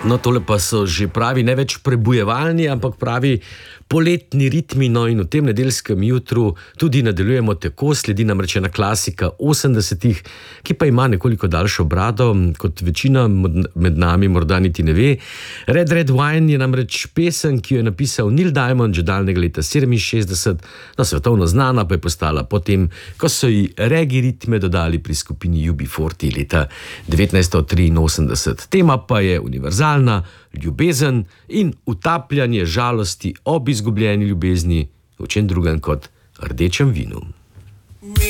No, tole pa so že pravi, ne več prebujevalni, ampak pravi poletni ritmi, no in v tem nedeljskem jutru tudi nadaljujemo tako, sledi namreč ena klasika 80-ih, ki pa ima nekoliko daljšo brado, kot večina med nami morda niti ne ve. Red Red Wine je namreč pesem, ki jo je napisal Neil Diamond že daljnega leta 67, no svetovno znana pa je postala potem, ko so ji reggae ritme dodali pri skupini UB40 leta 1983. Tema pa je univerzalna, ljubezen in utapljanje žalosti ob izgubljeni ljubezni, v čem drugem kot rdečem vinu.